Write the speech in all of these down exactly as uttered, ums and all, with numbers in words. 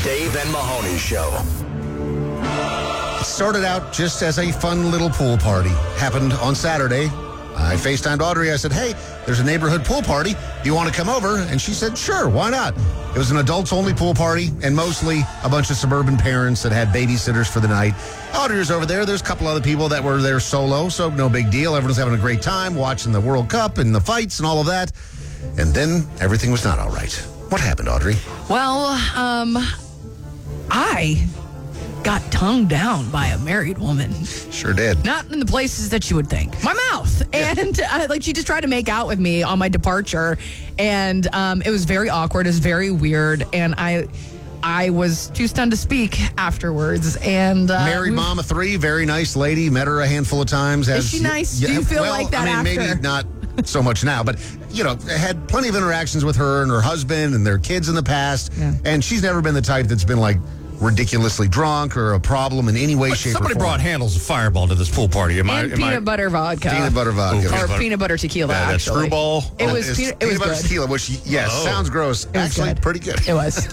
Dave and Mahoney Show. Started out just as a fun little pool party. Happened on Saturday. I FaceTimed Audrey. I said, hey, there's a neighborhood pool party. Do you want to come over? And she said, sure, why not? It was an adults-only pool party and mostly a bunch of suburban parents that had babysitters for the night. Audrey was over there. There's a couple other people that were there solo, so no big deal. Everyone's having a great time watching the World Cup and the fights and all of that. And then everything was not all right. What happened, Audrey? Well, um, I got tongued down by a married woman. Sure did. Not in the places that you would think. My mouth. Yeah. And uh, like she just tried to make out with me on my departure. And um, it was very awkward. It was very weird. And I I was too stunned to speak afterwards. And uh, Married we- mom of three, very nice lady. Met her a handful of times. Is she nice? Do you feel well, like that I mean, after? maybe not so much now, but, you know, had plenty of interactions with her and her husband and their kids in the past. Yeah. And she's never been the type that's been, like, ridiculously drunk or a problem in any way, But shape, or somebody form. brought handles of Fireball to this pool party. Am I? and Am peanut I, butter vodka. Peanut butter vodka. Ooh, Or peanut butter. peanut butter tequila, Yeah, that actually. screwball. It was, It's peanut, it was peanut butter good. tequila, which, yes, Oh. sounds gross. was Actually, good. pretty good. It was.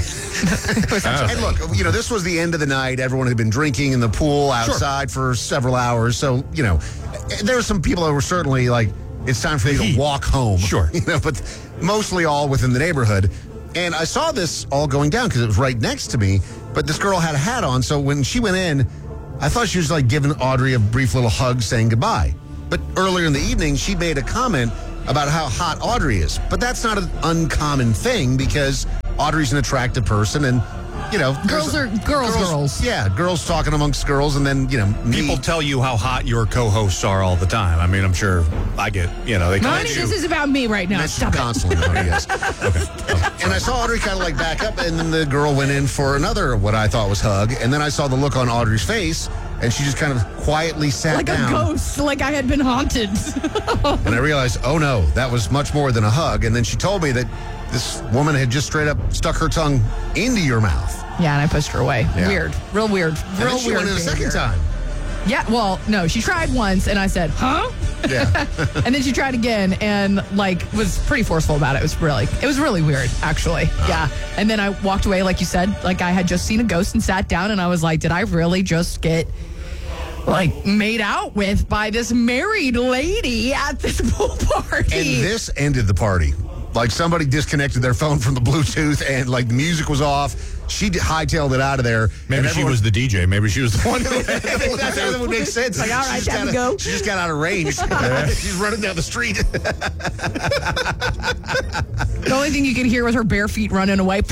It was actually- And look, you know, this was the end of the night. Everyone had been drinking in the pool outside for several hours. So, you know, there were some people that were certainly like, it's time for you to walk home. Sure. You know, but mostly all within the neighborhood. And I saw this all going down because it was right next to me. But this girl had a hat on. So when she went in, I thought she was like giving Audrey a brief little hug saying goodbye. But earlier in the evening, she made a comment about how hot Audrey is. But that's not an uncommon thing because Audrey's an attractive person and, you know. Girls there's- are- girls, girls. Yeah, girls talking amongst girls and then, you know, me. People tell you how hot your co-hosts are all the time. I mean, I'm sure I get, you know, they come Honey, at you. this is about me right now. mentioned Stop it. constantly. Audrey, yes. And I saw Audrey kind of like back up, and then the girl went in for another, what I thought was hug. And then I saw the look on Audrey's face, and she just kind of quietly sat Like down. a ghost, like I had been haunted. And I realized, oh no, that was much more than a hug. And then she told me that this woman had just straight up stuck her tongue into your mouth. Yeah, and I pushed her away. Yeah. Weird. Real weird. And Real then she weird. went in a second behavior. time. Yeah, well, no, she tried once, and I said, huh? Yeah. And then she tried again, and like was pretty forceful about it. It was really, it was really weird, actually. Yeah. And then I walked away, like you said, like I had just seen a ghost and sat down, and I was like, did I really just get like made out with by this married lady at this pool party? And this ended the party. Like somebody disconnected their phone from the Bluetooth and like the music was off. She d- hightailed it out of there. Maybe And she everyone- was the D J. Maybe she was the one. That's how that would make sense. Like, all right, She just time to got- go. She just got out of range. She's running down the street. The only thing you could hear was her bare feet running away.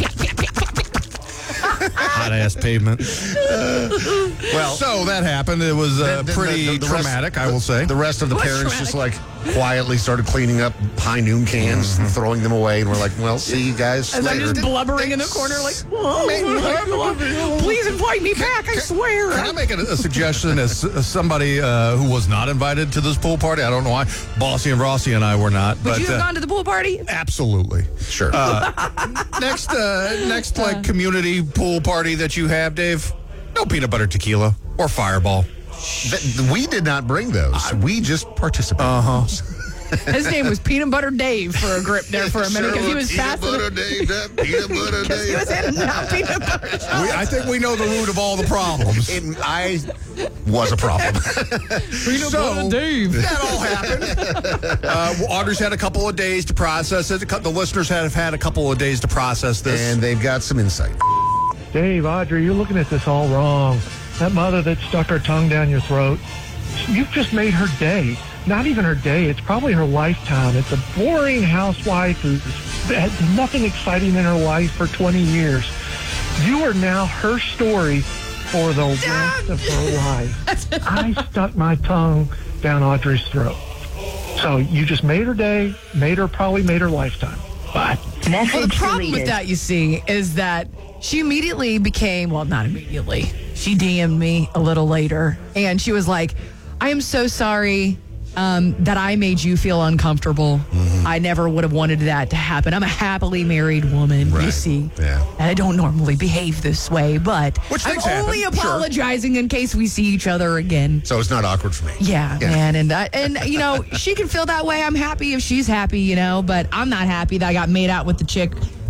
Hot ass pavement. Well, So that happened. It was uh, the- the- pretty the- the rest- traumatic, I will say. the rest of the It was parents just like quietly started cleaning up high noon cans and throwing them away. And we're like, well, see you guys As I'm later. just blubbering in the corner, like, whoa, please invite me back, I swear. Can I make a, a suggestion as, as somebody uh, who was not invited to this pool party? I don't know why. Bossy and Rossi and I were not. Would but you have uh, gone to the pool party? absolutely. Sure. Next, uh, next like community pool party that you have, Dave. No peanut butter tequila or Fireball. Th- we did not bring those. We just participated. Uh-huh. His name was Peanut Butter Dave for a grip there for a minute because he was peanut passing butter it. Dave, that peanut butter Because he Dave. was handing out peanut butter shots. We, I think we know the root of all the problems. It, I was a problem. Peanut So- Butter Dave. That all happened. Uh, well, Audrey's had a couple of days to process it. The listeners have had a couple of days to process this. And they've got some insight. Dave, Audrey, you're looking at this all wrong. That mother that stuck her tongue down your throat, you've just made her day. Not even her day. It's probably her lifetime. It's a boring housewife who's had nothing exciting in her life for twenty years. You are now her story for the rest of her life. I stuck my tongue down Audrey's throat. So you just made her day, made her, probably made her lifetime. Bye. Well, the problem with that, you see, is that she immediately became, well, not immediately. She D M'd me a little later, and she was like, I am so sorry um, that I made you feel uncomfortable. Mm-hmm. I never would have wanted that to happen. I'm a happily married woman, Right. you see. Yeah. And I don't normally behave this way, but Which I'm things only happen, sure. apologizing in case we see each other again. So it's not awkward for me. Yeah, Yeah. man, and that, and you know, she can feel that way. I'm happy if she's happy, you know, but I'm not happy that I got made out with the chick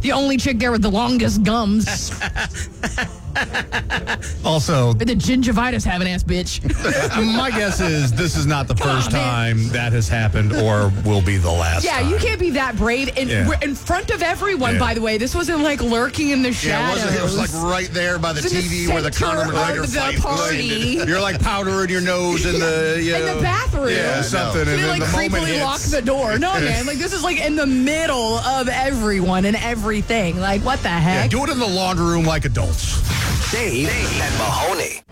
The only chick there with the longest gums. Also, The gingivitis having ass bitch. My guess is this is not the Come first on, man. time that has happened or will be the last Yeah, time. you can't be that brave in, Yeah. in front of everyone, Yeah. by the way. This wasn't like lurking in the yeah, it, shadows. was, it was like right there by the It's in T V the where the Conor center McGregor of the fight party. was. You're like powder in your nose in the you in know, the bathroom. Yeah, I something. know. And They then like the moment creepily lock hits. the door. No, man. Like, this is like in the middle of everyone and everything. Like, what the Yeah, heck? do it in the laundry room like adults. Dave and Mahoney.